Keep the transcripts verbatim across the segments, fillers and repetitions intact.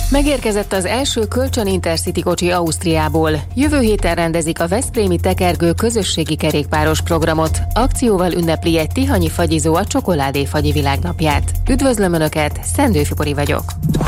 Megérkezett az első kölcsön Intercity kocsi Ausztriából. Jövő héten rendezik a veszprémi tekergő közösségi kerékpáros programot. Akcióval ünnepli egy tihanyi fagyizó a csokoládéfagyi világnapját. Üdvözlöm Önöket, Szendő Fipori vagyok.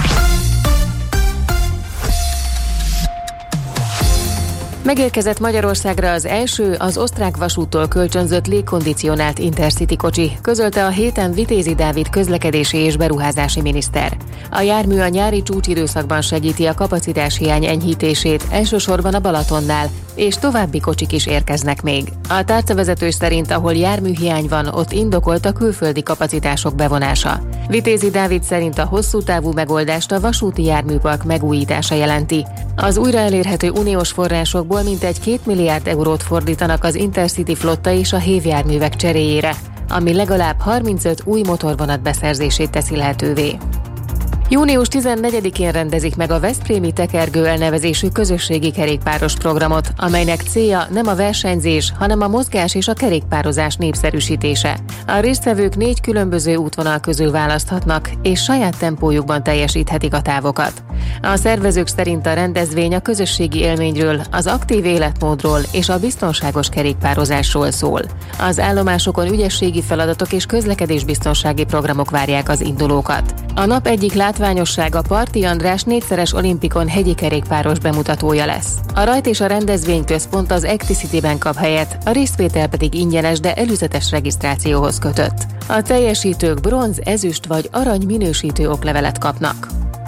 Megérkezett Magyarországra az első, az osztrák vasúttól kölcsönzött légkondicionált Intercity kocsi, közölte a héten Vitézi Dávid közlekedési és beruházási miniszter. A jármű a nyári csúcsidőszakban segíti a kapacitáshiány enyhítését, elsősorban a Balatonnál, és további kocsik is érkeznek még. A tárcavezető szerint, ahol járműhiány van, ott indokolt a külföldi kapacitások bevonása. Vitézi Dávid szerint a hosszú távú megoldást a vasúti járműpark megújítása jelenti. Az újra elérhető uniós forrásokból mintegy két milliárd eurót fordítanak az Intercity flotta és a hévjárművek cseréjére, ami legalább harmincöt új motorvonat beszerzését teszi lehetővé. június tizennegyedikén rendezik meg a veszprémi tekergő elnevezésű közösségi kerékpáros programot, amelynek célja nem a versenyzés, hanem a mozgás és a kerékpározás népszerűsítése. A résztvevők négy különböző útvonal közül választhatnak, és saját tempójukban teljesíthetik a távokat. A szervezők szerint a rendezvény a közösségi élményről, az aktív életmódról és a biztonságos kerékpározásról szól. Az állomásokon ügyességi feladatok és közlekedésbiztonsági programok várják az indulókat. A nap egyik látványossága Parti András négyszeres olimpikon hegyi kerékpáros bemutatója lesz. A rajt és a rendezvényközpont az Acticity-ben kap helyet, a részvétel pedig ingyenes, de előzetes regisztrációhoz kötött. A teljesítők bronz, ezüst vagy arany minősítő oklevelet kapnak.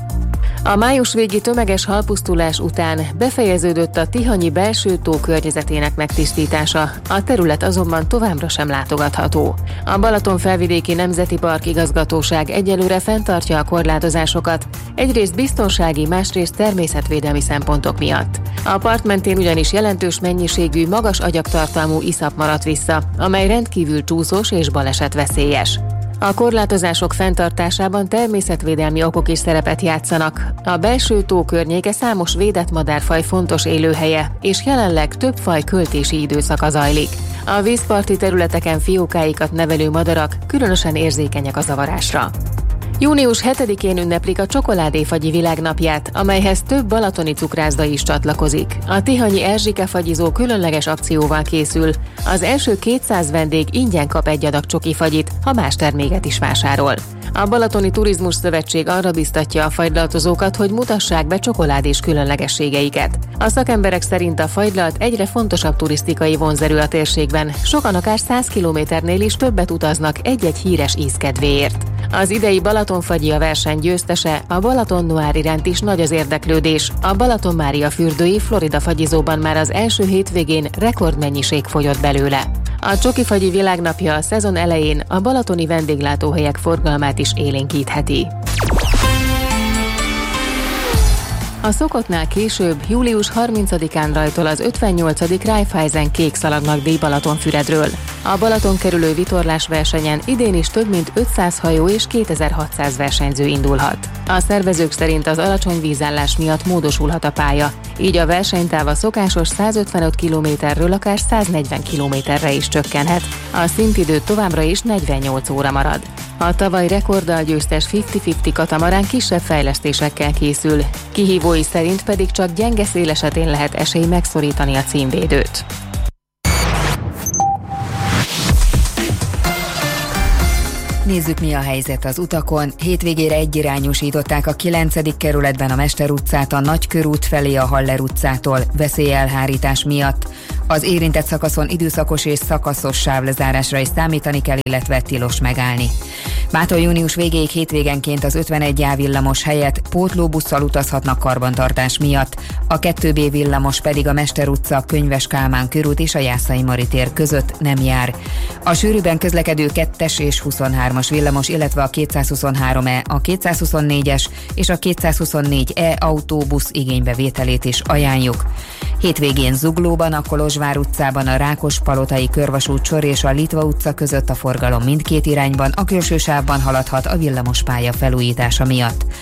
A május végi tömeges halpusztulás után befejeződött a tihanyi belső tó környezetének megtisztítása, a terület azonban továbbra sem látogatható. A Balaton felvidéki Nemzeti Park igazgatóság egyelőre fenntartja a korlátozásokat, egyrészt biztonsági, másrészt természetvédelmi szempontok miatt. A part mentén ugyanis jelentős mennyiségű, magas agyagtartalmú iszap maradt vissza, amely rendkívül csúszós és balesetveszélyes. A korlátozások fenntartásában természetvédelmi okok is szerepet játszanak. A belső tó környéke számos védett madárfaj fontos élőhelye, és jelenleg több faj költési időszaka zajlik. A vízparti területeken fiókáikat nevelő madarak különösen érzékenyek a zavarásra. június hetedikén ünneplik a csokoládéfagyi világnapját, amelyhez több balatoni cukrászda is csatlakozik. A tihanyi Erzsike fagyizó különleges akcióval készül. Az első kétszáz vendég ingyen kap egy adag csokifagyit, ha más terméket is vásárol. A Balatoni Turizmus Szövetség arra biztatja a fagylaltozókat, hogy mutassák be csokoládés különlegességeiket. A szakemberek szerint a fagylalt egyre fontosabb turisztikai vonzerő a térségben, sokan akár száz kilométernél is többet utaznak egy-egy híres íz kedvéért. Az idei Balatonfagyi a verseny győztese, a Balaton Noir iránt is nagy az érdeklődés. A Balaton Mária fürdői Florida fagyizóban már az első hétvégén rekordmennyiség fogyott belőle. A csokifagyi világnapja a szezon elején a balatoni vendéglátóhelyek forgalmát is élénkítheti. A szokottnál később, július harmincadikán rajtol az ötvennyolcadik Raiffeisen kék szalagnagdíj Balatonfüredről. A Balaton kerülő vitorlás versenyen idén is több mint ötszáz hajó és kétezer-hatszáz versenyző indulhat. A szervezők szerint az alacsony vízállás miatt módosulhat a pálya, így a versenytáv a szokásos százötvenöt kilométerről akár száznegyven kilométerre is csökkenhet. A szintidő továbbra is negyvennyolc óra marad. A tavaly rekorddal győztes ötven-ötven katamarán kisebb fejlesztésekkel készül. Kihívói szerint pedig csak gyenge szél esetén lehet esély megszorítani a címvédőt. Nézzük, mi a helyzet az utakon. Hétvégére egyirányosították a kilencedik kerületben a Mester utcát a Nagykörút felé a Haller utcától veszélyelhárítás miatt. Az érintett szakaszon időszakos és szakaszos sávlezárásra is számítani kell, illetve tilos megállni. Mától június végéig hétvégenként az ötvenegy á villamos helyett pótlóbusszal utazhatnak karbantartás miatt, a kettő bé villamos pedig a Mester utca, Könyves Kálmán körút és a Jászai Mari tér között nem jár. A sűrűben közlekedő kettes és huszonhármas villamos, illetve a kétszázhuszonhárom E, a kétszázhuszonnégyes és a kétszázhuszonnégy E autóbusz igénybevételét is ajánljuk. Hétvégén Zuglóban, a Kolozsvár utcában, a Rákospalotai körvasút sor és a Litva utca között a forgalom mindkét irányban, a külső sávban haladhat a villamospálya felújítása miatt.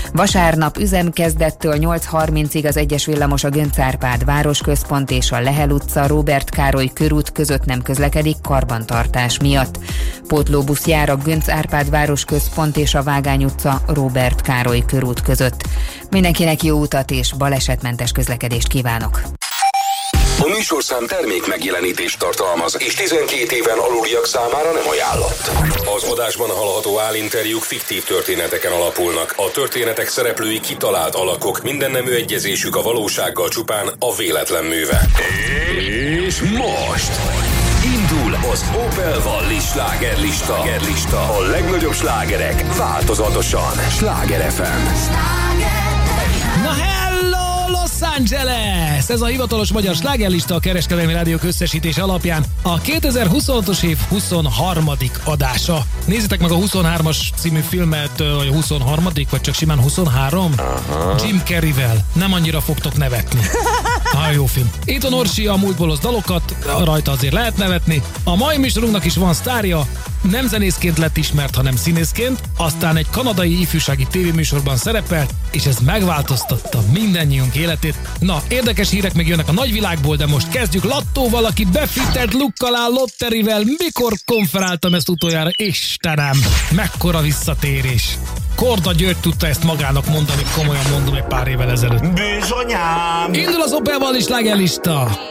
Vasárnap üzemkezdettől nyolc harmincig az egyes villamos a Göncz Árpád városközpont és a Lehel utca Róbert Károly körút között nem közlekedik karbantartás miatt. Pótlóbusz jár a Göncz Árpád városközpont és a Vágány utca Róbert Károly körút között. Mindenkinek jó utat és balesetmentes közlekedést kívánok! A műsorszám termék megjelenítést tartalmaz, és tizenkét éven aluliak számára nem ajánlott. Az adásban hallható állinterjúk fiktív történeteken alapulnak. A történetek szereplői kitalált alakok, mindennemű egyezésük a valósággal csupán a véletlen műve. És most indul az Opel Valli slágerlista. A legnagyobb slágerek változatosan. Sláger ef em. Na hello Los Angeles! Ez a hivatalos magyar slágerlista a Kereskedelmi Rádiók összesítés alapján a kétezer-huszonhatos év huszonharmadik adása. Nézzétek meg a huszonhármas című filmet, vagy a huszonharmadik vagy csak simán huszonhárom? Aha. Jim Carreyvel. Nem annyira fogtok nevetni. Ah, jó film. Itt a Orsi a múltból hoz dalokat, rajta azért lehet nevetni. A mai műsorunknak is van sztárja, nem zenészként lett ismert, hanem színészként, aztán egy kanadai ifjúsági tévéműsorban szerepelt, és ez megváltoztatta mindennyiunk életét. Na, érdekes hírek még jönnek a nagyvilágból, de most kezdjük Lattóval, aki befittelt lookkal áll Lotterivel. Mikor konferáltam ezt utoljára? Istenem, mekkora visszatérés! Korda György tudta ezt magának mondani, komolyan mondom, egy pár évvel ezelőtt. Bizonyám! Indul az Opel Valli slágerlista!